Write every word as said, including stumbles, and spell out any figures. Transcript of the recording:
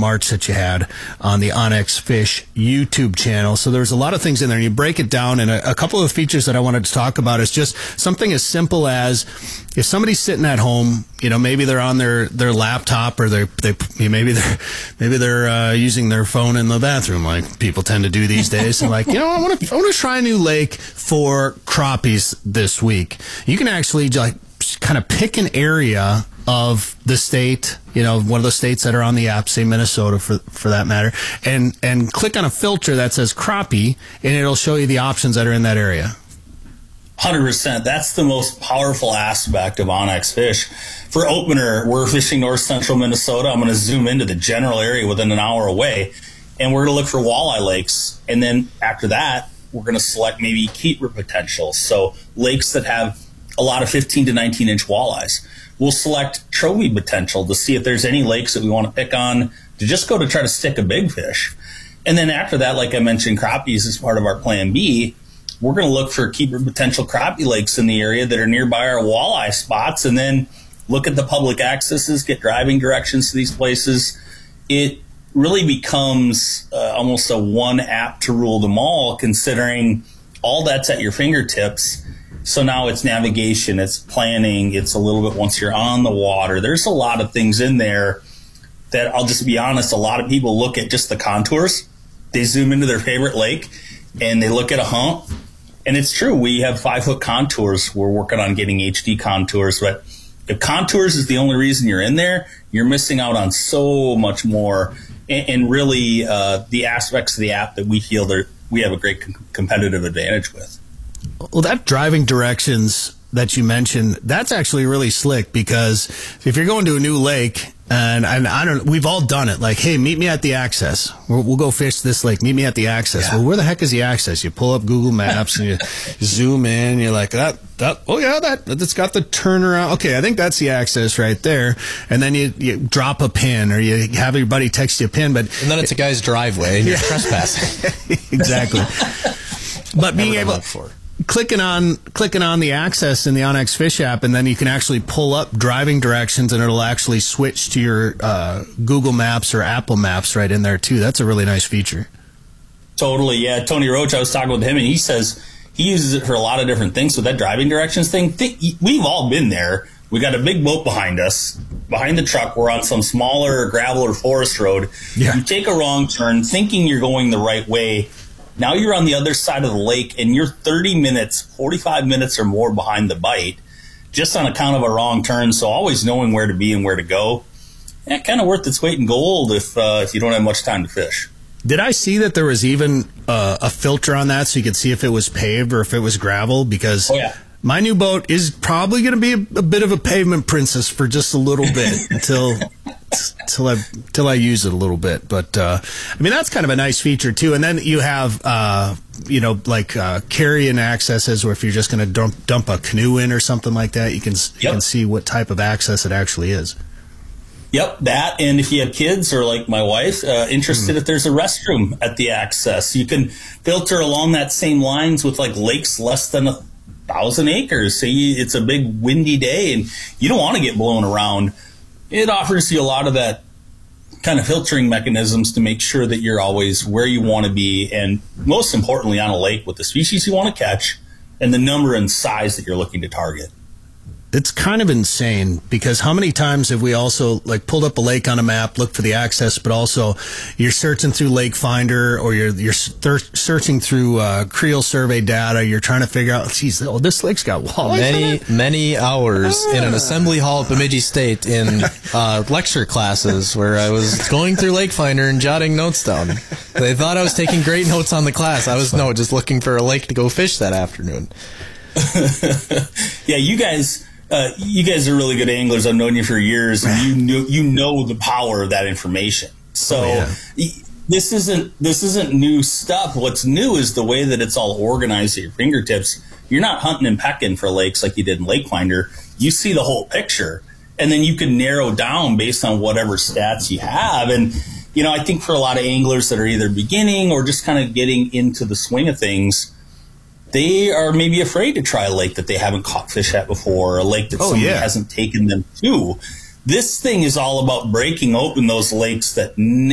March that you had on the Onyx Fish YouTube channel. So there's a lot of things in there, and you break it down. And a, a couple of features that I wanted to talk about is just something as simple as if somebody's sitting at home, you know, maybe they're on their, their laptop, or they they maybe they're maybe they're uh, using their phone in the bathroom, like people tend to do these days. And like, you know, I want to I want to try a new lake for crappies this week. You can actually like kind of pick an area of the state, you know, one of the states that are on the app, say Minnesota for for that matter, and and click on a filter that says crappie, and it'll show you the options that are in that area. one hundred percent. That's the most powerful aspect of Onyx Fish. For opener, we're fishing north central Minnesota. I'm going to zoom into the general area within an hour away, and we're going to look for walleye lakes. And then after that, we're going to select maybe keeper potential. So lakes that have a lot of fifteen to nineteen inch walleyes. We'll select trophy potential to see if there's any lakes that we want to pick on to just go to try to stick a big fish. And then after that, like I mentioned, crappies is part of our plan B. We're going to look for keeper potential crappie lakes in the area that are nearby our walleye spots, and then look at the public accesses, get driving directions to these places. It really becomes uh, almost a one app to rule them all, considering all that's at your fingertips. So now it's navigation, it's planning, it's a little bit once you're on the water. There's a lot of things in there that, I'll just be honest, a lot of people look at just the contours. They zoom into their favorite lake and they look at a hump. And it's true, we have five-foot contours. We're working on getting H D contours. But if contours is the only reason you're in there, you're missing out on so much more. And, and really uh, the aspects of the app that we feel that we have a great com- competitive advantage with. Well, that driving directions that you mentioned, that's actually really slick, because if you're going to a new lake, and, and I don't, we've all done it. Like, hey, meet me at the access. We'll, we'll go fish this lake. Meet me at the access. Yeah. Well, where the heck is the access? You pull up Google Maps and you zoom in. You're like, that, that, oh yeah, that, that's got the turnaround. Okay, I think that's the access right there. And then you, you drop a pin, or you have your buddy text you a pin, but and then it's a guy's driveway and you're trespassing. Exactly. But being able for. Clicking on clicking on the access in the Onyx Fish app, and then you can actually pull up driving directions, and it'll actually switch to your uh, Google Maps or Apple Maps right in there too. That's a really nice feature. Totally, yeah. Tony Roach, I was talking with him, and he says he uses it for a lot of different things. So that driving directions thing, think, we've all been there. We got a big boat behind us. Behind the truck, we're on some smaller gravel or forest road. Yeah. You take a wrong turn, thinking you're going the right way. Now you're on the other side of the lake, and you're thirty minutes, forty-five minutes or more behind the bite, just on account of a wrong turn. So always knowing where to be and where to go, yeah, kind of worth its weight in gold if uh, if you don't have much time to fish. Did I see that there was even uh, a filter on that so you could see if it was paved or if it was gravel? Because oh, yeah. My new boat is probably going to be a, a bit of a pavement princess for just a little bit until until I until I use it a little bit. But uh, I mean, that's kind of a nice feature too. And then you have uh, you know, like uh, carry-in accesses, where if you're just going to dump dump a canoe in or something like that, you can you yep. can see what type of access it actually is. Yep, that, and if you have kids or like my wife, uh, interested mm. if there's a restroom at the access, you can filter along that same lines with like lakes less than a thousand acres. Say it's a big windy day and you don't want to get blown around. It offers you a lot of that kind of filtering mechanisms to make sure that you're always where you want to be, and most importantly on a lake with the species you want to catch and the number and size that you're looking to target. It's kind of insane, because how many times have we also like pulled up a lake on a map, looked for the access, but also you're searching through Lake Finder, or you're you're thir- searching through uh, Creel survey data. You're trying to figure out, geez, oh, this lake's got walleyes. Many many hours ah. in an assembly hall at Bemidji State in uh, lecture classes where I was going through Lake Finder and jotting notes down. They thought I was taking great notes on the class. I was no, just looking for a lake to go fish that afternoon. Yeah, you guys. Uh, you guys are really good anglers. I've known you for years, and you know, you know the power of that information. So oh, yeah. this isn't this isn't new stuff. What's new is the way that it's all organized at your fingertips. You're not hunting and pecking for lakes like you did in Lake Finder. You see the whole picture, and then you can narrow down based on whatever stats you have. And you know, I think for a lot of anglers that are either beginning or just kind of getting into the swing of things, they are maybe afraid to try a lake that they haven't caught fish at before, or a lake that oh, somebody yeah. hasn't taken them to. This thing is all about breaking open those lakes that